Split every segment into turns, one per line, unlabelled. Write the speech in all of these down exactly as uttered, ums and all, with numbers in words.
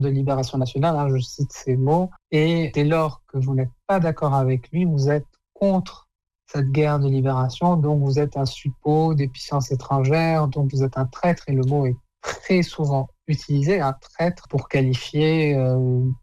de libération nationale, hein, je cite ces mots, et dès lors que vous n'êtes pas d'accord avec lui, vous êtes contre cette guerre de libération, donc vous êtes un suppôt des puissances étrangères, donc vous êtes un traître, et le mot est très souvent utilisé, un traître, pour qualifier euh,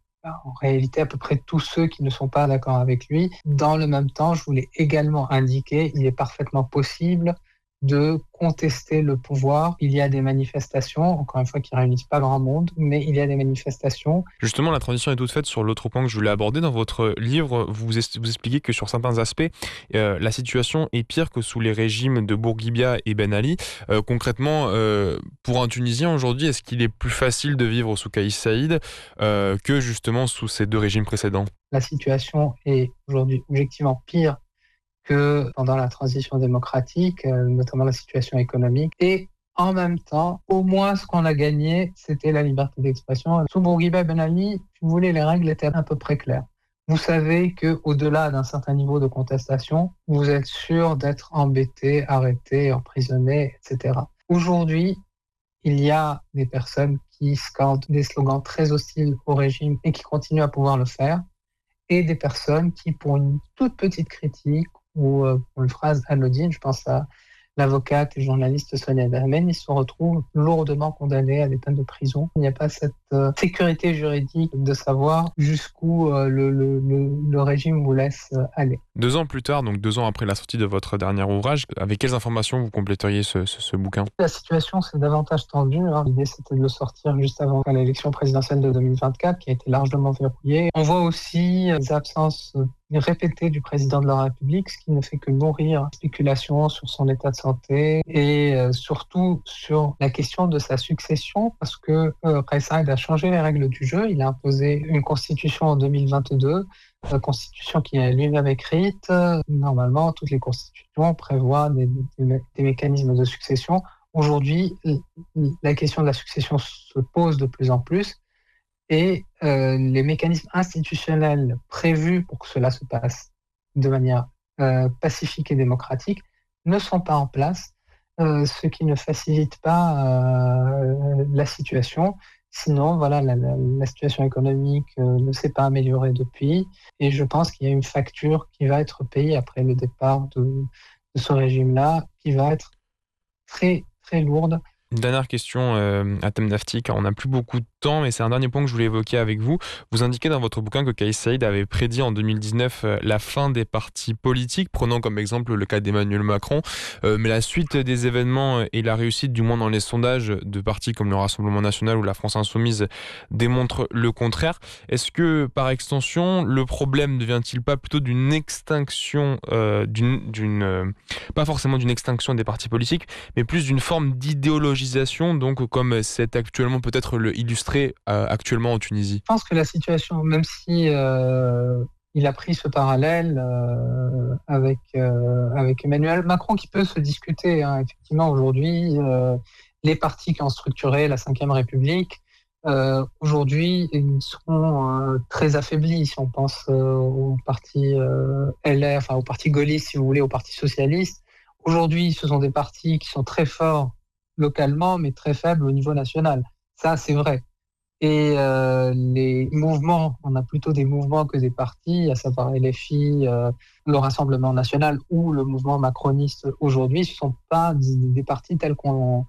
en réalité à peu près tous ceux qui ne sont pas d'accord avec lui. Dans le même temps, je voulais également indiquer, il est parfaitement possible de contester le pouvoir. Il y a des manifestations, encore une fois, qui ne réunissent pas grand monde, mais il y a des manifestations.
Justement, la transition est toute faite sur l'autre point que je voulais aborder. Dans votre livre, vous, est- vous expliquez que sur certains aspects, euh, la situation est pire que sous les régimes de Bourguiba et Ben Ali. Euh, concrètement, euh, pour un Tunisien aujourd'hui, est-ce qu'il est plus facile de vivre sous Kais Saïed euh, que justement sous ces deux régimes précédents ?
La situation est aujourd'hui objectivement pire que pendant la transition démocratique, euh, notamment la situation économique. Et en même temps, au moins ce qu'on a gagné, c'était la liberté d'expression. Sous Bourguiba et Ben Ali, si vous voulez, les règles étaient à peu près claires. Vous savez qu'au-delà d'un certain niveau de contestation, vous êtes sûr d'être embêté, arrêté, emprisonné, et cetera. Aujourd'hui, il y a des personnes qui scandent des slogans très hostiles au régime et qui continuent à pouvoir le faire, et des personnes qui, pour une toute petite critique ou euh, pour une phrase anodine, je pense à l'avocate et journaliste Sonia Dahmen, ils se retrouvent lourdement condamnés à des peines de prison. Il n'y a pas cette euh, sécurité juridique de savoir jusqu'où euh, le, le, le, le régime vous laisse euh, aller.
Deux ans plus tard, donc deux ans après la sortie de votre dernier ouvrage, avec quelles informations vous compléteriez ce, ce, ce bouquin ?
La situation s'est davantage tendue. Hein. L'idée, c'était de le sortir juste avant l'élection présidentielle de deux mille vingt-quatre, qui a été largement verrouillée. On voit aussi les absences répétées du président de la République, ce qui ne fait que nourrir la spéculation sur son état de santé et euh, surtout sur la question de sa succession, parce que euh, Kais Saïed a changé les règles du jeu. Il a imposé une constitution en deux mille vingt-deux, la constitution qui est lui-même écrite. Normalement, toutes les constitutions prévoient des, des, des mécanismes de succession. Aujourd'hui, la question de la succession se pose de plus en plus et euh, les mécanismes institutionnels prévus pour que cela se passe de manière euh, pacifique et démocratique ne sont pas en place, euh, ce qui ne facilite pas euh, la situation. Sinon, voilà, la, la, la situation économique euh, ne s'est pas améliorée depuis et je pense qu'il y a une facture qui va être payée après le départ de, de ce régime-là, qui va être très très lourde.
Une dernière question euh, à thème Nafti, car on n'a plus beaucoup de temps, mais c'est un dernier point que je voulais évoquer avec vous. Vous indiquez dans votre bouquin que Kais Saïed avait prédit en deux mille dix-neuf euh, la fin des partis politiques, prenant comme exemple le cas d'Emmanuel Macron. Euh, mais la suite des événements et la réussite, du moins dans les sondages de partis comme le Rassemblement National ou la France Insoumise, démontrent le contraire. Est-ce que, par extension, le problème ne vient-il pas plutôt d'une extinction, euh, d'une, d'une, euh, pas forcément d'une extinction des partis politiques, mais plus d'une forme d'idéologie, donc comme c'est actuellement peut-être le illustré euh, actuellement en Tunisie?
Je pense que la situation, même si euh, il a pris ce parallèle euh, avec euh, avec Emmanuel Macron, qui peut se discuter, hein, effectivement aujourd'hui, euh, les partis qui ont structuré la Cinquième République, euh, aujourd'hui, ils sont euh, très affaiblis. Si on pense euh, au parti euh, L R, enfin au parti gaulliste, si vous voulez, au parti socialiste, aujourd'hui, ce sont des partis qui sont très forts localement, mais très faible au niveau national. Ça, c'est vrai. Et euh, les mouvements, on a plutôt des mouvements que des partis, à savoir L F I, euh, le Rassemblement National ou le mouvement macroniste aujourd'hui, ce ne sont pas des, des partis tels qu'on,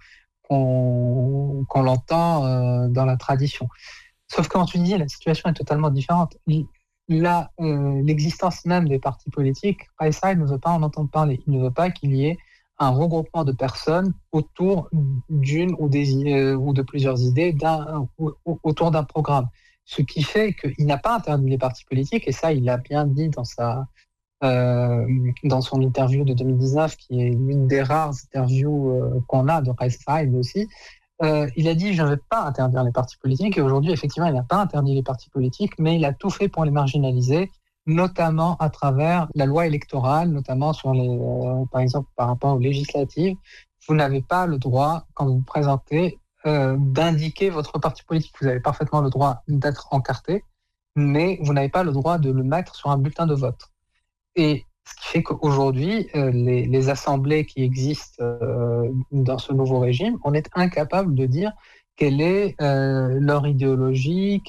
qu'on, qu'on l'entend euh, dans la tradition. Sauf qu'en Tunisie, la situation est totalement différente. Là, euh, l'existence même des partis politiques, Kais Saïed ne veut pas en entendre parler. Il ne veut pas qu'il y ait un regroupement de personnes autour d'une ou, des, euh, ou de plusieurs idées d'un, ou, autour d'un programme. Ce qui fait qu'il n'a pas interdit les partis politiques, et ça, il l'a bien dit dans, sa, euh, dans son interview de deux mille dix-neuf, qui est l'une des rares interviews euh, qu'on a de Kais Saïed aussi. Euh, il a dit « je ne vais pas interdire les partis politiques », et aujourd'hui, effectivement, il n'a pas interdit les partis politiques, mais il a tout fait pour les marginaliser, notamment à travers la loi électorale, notamment sur les, euh, par exemple par rapport aux législatives. Vous n'avez pas le droit, quand vous vous présentez, euh, d'indiquer votre parti politique. Vous avez parfaitement le droit d'être encarté, mais vous n'avez pas le droit de le mettre sur un bulletin de vote. Et ce qui fait qu'aujourd'hui, euh, les, les assemblées qui existent euh, dans ce nouveau régime, on est incapable de dire quelle est euh, leur idéologie,